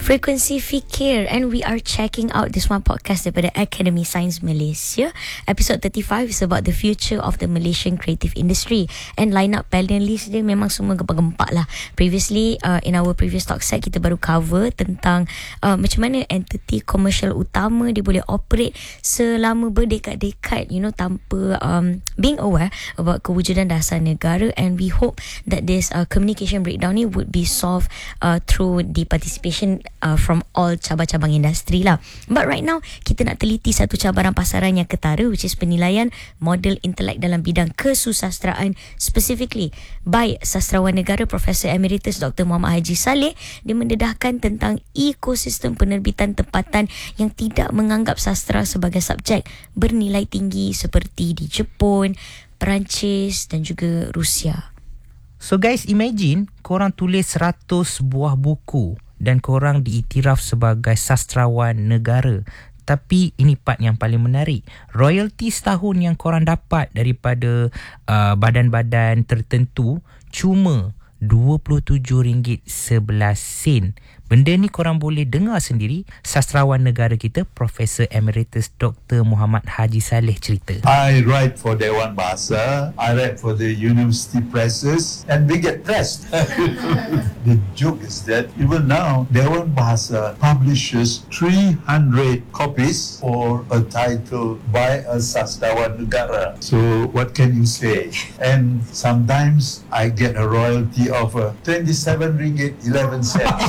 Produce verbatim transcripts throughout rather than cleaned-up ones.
Frekuensi Fikir, and we are checking out this one podcast daripada Academy Science Malaysia. Episode thirty-five is about the future of the Malaysian creative industry, and line up panelist dia memang semua gempak-gempak lah. Previously, uh, in our previous talk set, kita baru cover tentang uh, macam mana entiti komersial utama dia boleh operate selama berdekad-dekad, you know, tanpa um, being aware about kewujudan dasar negara. And we hope that this uh, communication breakdown ni would be solved uh, through the participation uh, from all cabang-cabang industri lah. But right now, kita nak teliti satu cabaran pasaran yang ketara, which is penilaian model intelek dalam bidang kesusasteraan, specifically by sastrawan negara Profesor Emeritus Doktor Muhammad Haji Saleh. Dia mendedahkan tentang ekosistem penerbitan tempatan yang tidak menganggap sastra sebagai subjek bernilai tinggi seperti di Jepun, Perancis dan juga Rusia. So guys, imagine korang tulis seratus buah buku dan korang diiktiraf sebagai sastrawan negara. Tapi ini part yang paling menarik. Royalty setahun yang korang dapat daripada uh, badan-badan tertentu cuma dua puluh tujuh ringgit sebelas sen. Benda ni korang boleh dengar sendiri sastrawan negara kita Profesor Emeritus Doktor Muhammad Haji Saleh cerita. I write for Dewan Bahasa, I write for the university presses, and they get pressed. The joke is that even now Dewan Bahasa publishes three hundred copies for a title by a sastrawan negara. So what can you say? And sometimes I get a royalty of uh, twenty-seven ringgit eleven cents.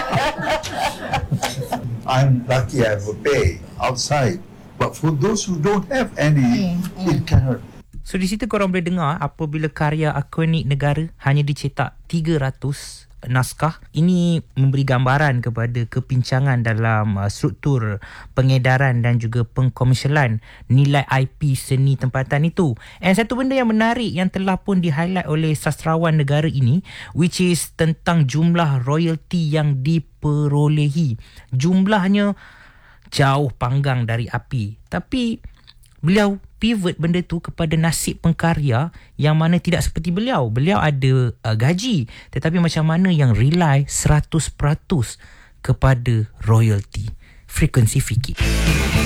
I'm lucky I have a pay outside, but for those who don't have any, mm, mm. it cannot. So di situ korang boleh dengar apabila karya ikonik negara hanya dicetak tiga ratus naskah. Ini memberi gambaran kepada kepincangan dalam uh, struktur pengedaran dan juga pengkomersialan nilai I P seni tempatan itu. And satu benda yang menarik yang telah pun di-highlight oleh sastrawan negara ini, which is tentang jumlah royalty yang diperolehi. Jumlahnya jauh panggang dari api. Tapi beliau pivot benda tu kepada nasib pengkarya yang mana tidak seperti beliau. Beliau ada uh, gaji, tetapi macam mana yang rely seratus peratus kepada royalty. Frekuensi Fikir.